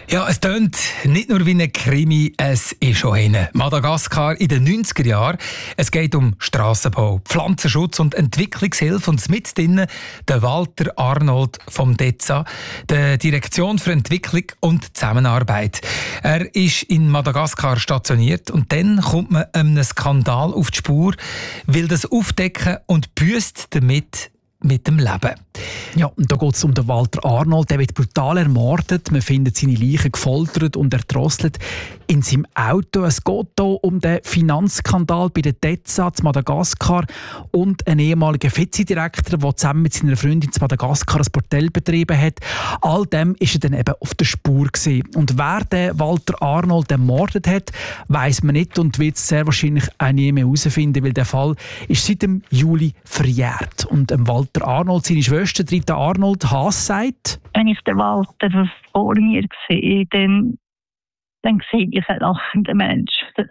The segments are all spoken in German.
Ja, es tönt nicht nur wie ein Krimi, es ist schon einer. Madagaskar in den 90er Jahren. Es geht um Strassenbau, Pflanzenschutz und Entwicklungshilfe und mit drinnen der Walter Arnold vom DEZA, der Direktion für Entwicklung und Zusammenarbeit. Er ist in Madagaskar stationiert und dann kommt man einem Skandal auf die Spur, will das aufdecken und büßt damit mit dem Leben. Ja, und da geht es um den Walter Arnold. Der wird brutal ermordet. Man findet seine Leiche gefoltert und erdrosselt in seinem Auto. Es geht hier um den Finanzskandal bei der DEZA in Madagaskar und einen ehemaligen Vizedirektor, der zusammen mit seiner Freundin in Madagaskar ein Bordell betrieben hat. All dem ist er dann eben auf der Spur gewesen. Und wer den Walter Arnold ermordet hat, weiss man nicht und wird es sehr wahrscheinlich auch nie mehr herausfinden, weil der Fall ist seit dem Juli verjährt. Und Walter Arnold, seine Schwester Rita Arnold Haas sagt: Wenn ich den Walter vor mir sehe, dann sehe ich einen lachenden Menschen.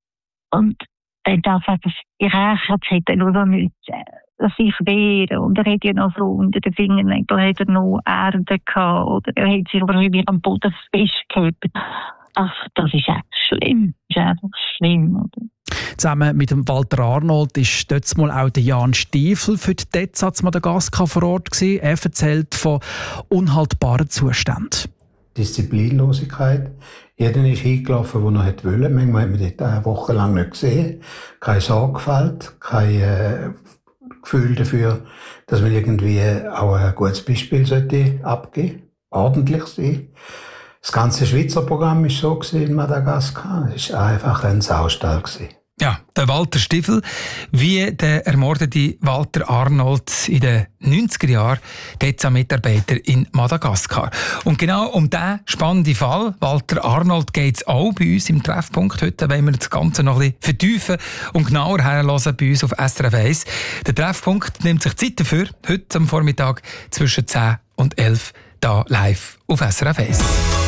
Und dann darf ich hätte nur noch nicht sich wehren. Und er hat ja noch so unter den Fingernägeln hat er noch Erde gehabt. Oder er hat sich irgendwie am Boden festgehalten. Ach, das ist echt schlimm. Das ist einfach schlimm, oder? Zusammen mit dem Walter Arnold ist dort mal auch der Jan Stiefel für die DEZA in Madagaskar vor Ort gewesen. Er erzählt von unhaltbaren Zuständen. Disziplinlosigkeit. Jeder ist hingelaufen, der noch wollte. Manchmal hat man dort eine Woche lang nicht gesehen. Keine Sorgfalt, kein Gefühl dafür, dass man irgendwie auch ein gutes Beispiel sollte abgeben, ordentlich sein. Das ganze Schweizer Programm war so in Madagaskar. Es war einfach ein Saustall. Ja, der Walter Stiefel, wie der ermordete Walter Arnold in den 90er Jahren, DEZA-Mitarbeiter in Madagaskar. Und genau um diesen spannenden Fall, Walter Arnold, geht es auch bei uns im Treffpunkt. Heute wollen wir das Ganze noch ein bisschen vertiefen und genauer herhören bei uns auf SRF 1. Der Treffpunkt nimmt sich Zeit dafür, heute am Vormittag zwischen 10 und 11 hier live auf SRF 1.